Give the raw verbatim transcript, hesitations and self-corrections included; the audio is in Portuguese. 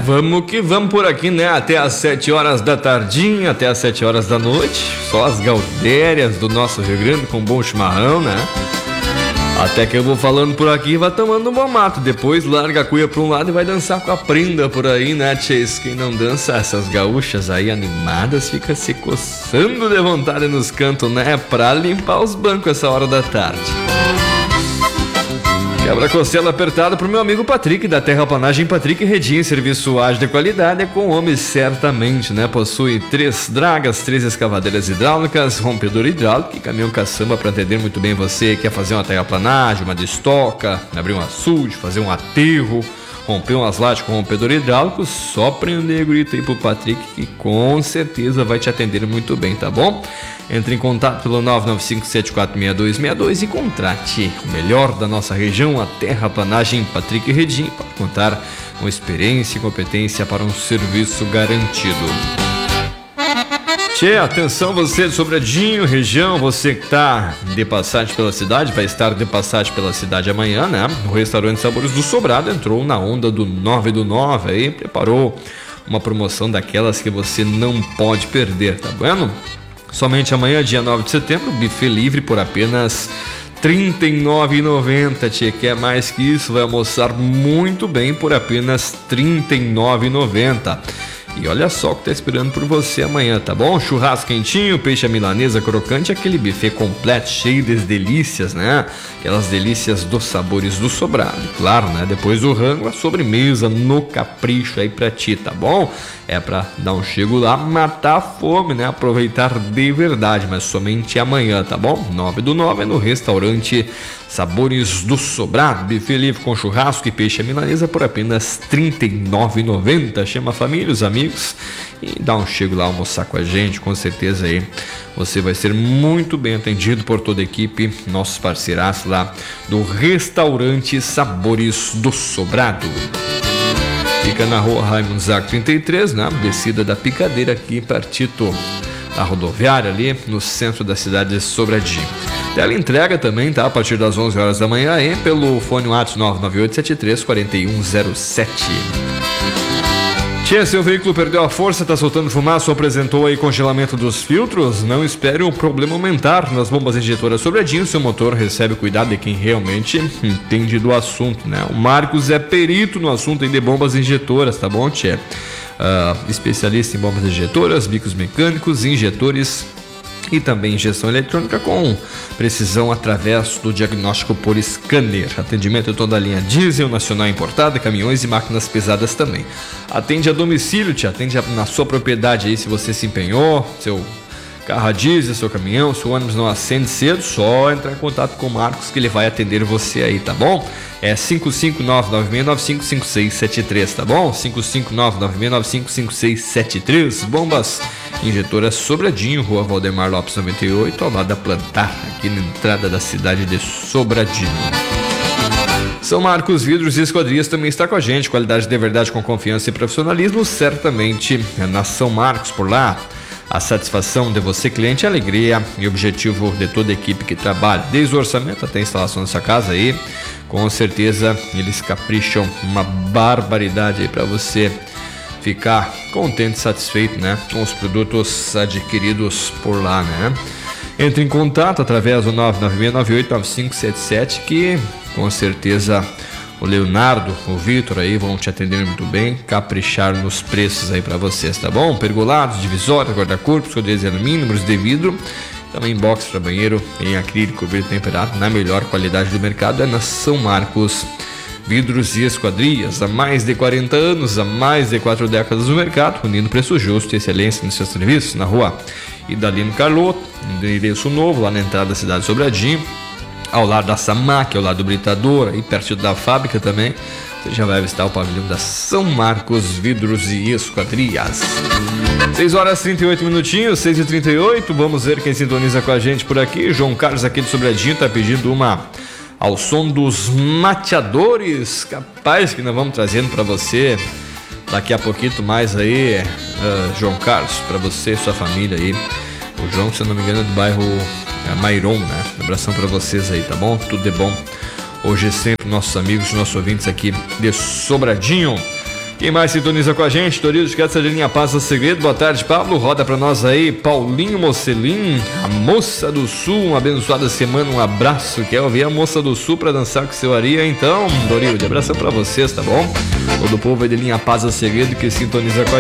vamos que vamos por aqui, né? Até às sete horas da tardinha, até às sete horas da noite. Só as gaudérias do nosso Rio Grande com bom chimarrão, né? Até que eu vou falando por aqui e vai tomando um bom mato. Depois larga a cuia pra um lado e vai dançar com a prenda por aí, né, tchês? Quem não dança, essas gaúchas aí animadas, fica se coçando de vontade nos cantos, né? Pra limpar os bancos essa hora da tarde. Quebra-costela apertado pro meu amigo Patrick, da Terraplanagem Patrick Redinha, serviço ágil de qualidade, é com homem certamente, né? Possui três dragas, três escavadeiras hidráulicas, rompedor hidráulico e caminhão caçamba para atender muito bem você. Quer fazer uma terraplanagem, uma destoca, abrir um açude, fazer um aterro, romper umas lajes com rompedor hidráulico, só prender grito aí pro Patrick que com certeza vai te atender muito bem, tá bom? Entre em contato pelo nove nove cinco sete quatro seis dois seis dois e contrate o melhor da nossa região, a Terraplanagem Patrick Redinha, para contar com experiência e competência para um serviço garantido. Tchê, atenção você de Sobradinho, região, você que está de passagem pela cidade, vai estar de passagem pela cidade amanhã, né? O restaurante Sabores do Sobrado entrou na onda do nove do nove aí, preparou uma promoção daquelas que você não pode perder, tá vendo? Somente amanhã, dia nove de setembro, buffet livre por apenas trinta e nove reais e noventa centavos. Tchê, quer mais que isso? Vai almoçar muito bem por apenas trinta e nove reais e noventa centavos. E olha só o que tá esperando por você amanhã, tá bom? Churrasco quentinho, peixe à milanesa crocante, aquele buffet completo, cheio de delícias, né? Aquelas delícias dos Sabores do Sobrado. Claro, né? Depois do rango, a sobremesa no capricho aí pra ti, tá bom? É pra dar um chego lá, matar a fome, né? Aproveitar de verdade, mas somente amanhã, tá bom? nove do nove é no restaurante Sabores do Sobrado, buffet livre com churrasco e peixe à milanesa por apenas trinta e nove reais e noventa centavos. Chama a família, os amigos e dá um chego lá almoçar com a gente, com certeza aí você vai ser muito bem atendido por toda a equipe, nossos parceiraços lá do restaurante Sabores do Sobrado. Fica na rua Raimundo Zac trinta e três, na descida da Picadeira aqui, perto da rodoviária ali no centro da cidade de Sobradinho. Tela entrega também, tá? A partir das onze horas da manhã aí, pelo fone WhatsApp nove nove oito sete três quatro um zero sete. Tchê, seu veículo perdeu a força, tá soltando fumaça ou apresentou aí congelamento dos filtros? Não espere o problema aumentar. Nas bombas injetoras Sobradinho, seu motor recebe o cuidado de quem realmente entende do assunto, né? O Marcos é perito no assunto aí de bombas injetoras, tá bom, tchê? Uh, especialista em bombas injetoras, bicos mecânicos, injetores e também injeção eletrônica com precisão através do diagnóstico por scanner. Atendimento em toda a linha diesel, nacional importada, caminhões e máquinas pesadas também. Atende a domicílio, te atende na sua propriedade aí se você se empenhou, seu carro a diesel, seu caminhão, seu ônibus não acende cedo, só entrar em contato com o Marcos que ele vai atender você aí, tá bom? É cinco cinco nove nove seis nove cinco cinco seis sete três, tá bom? cinco cinco nove nove seis nove cinco cinco seis sete três. Bombas injetoras Sobradinho, rua Valdemar Lopes noventa e oito, ao lado da Plantar, aqui na entrada da cidade de Sobradinho. São Marcos Vidros e Esquadrias também está com a gente, qualidade de verdade com confiança e profissionalismo, certamente é na São Marcos. Por lá a satisfação de você, cliente, a alegria e objetivo de toda a equipe que trabalha, desde o orçamento até a instalação dessa casa aí. Com certeza eles capricham uma barbaridade aí para você ficar contente e satisfeito, né, com os produtos adquiridos por lá, né? Entre em contato através do nove nove seis nove oito nove cinco sete sete, que com certeza o Leonardo, o Vitor aí vão te atender muito bem, caprichar nos preços aí para vocês, tá bom? Pergolados, divisórias, guarda-corpos, rodeias de alumínio, números de vidro, também box para banheiro em acrílico, vidro temperado, na melhor qualidade do mercado, é na São Marcos Vidros e Esquadrias. Há mais de quarenta anos, há mais de quatro décadas no mercado, unindo preço justo e excelência nos seus serviços, na rua Idalino Carlotto, endereço novo, lá na entrada da cidade de Sobradinho, ao lado da Samac, ao lado do Britador, aí perto da fábrica também, você já vai visitar o pavilhão da São Marcos Vidros e Esquadrias. seis horas e trinta e oito minutinhos, seis e trinta e oito, vamos ver quem sintoniza com a gente por aqui. João Carlos aqui de Sobradinho está pedindo uma ao som dos Mateadores, capaz que nós vamos trazendo para você daqui a pouquinho mais aí, uh, João Carlos, para você e sua família aí. O João, se eu não me engano, é do bairro é, Mairon, né? Um abração para vocês aí, tá bom? Tudo de bom. Hoje é sempre nossos amigos, nossos ouvintes aqui de Sobradinho. Quem mais sintoniza com a gente? Dorido de Casa de Linha Paz do Segredo. Boa tarde, Pablo. Roda pra nós aí, Paulinho Mocelin, a Moça do Sul. Uma abençoada semana, um abraço. Quer ouvir a Moça do Sul pra dançar com seu Aria? Então, Dorido, abração pra vocês, tá bom? Todo o povo aí de Linha Paz do Segredo que sintoniza com a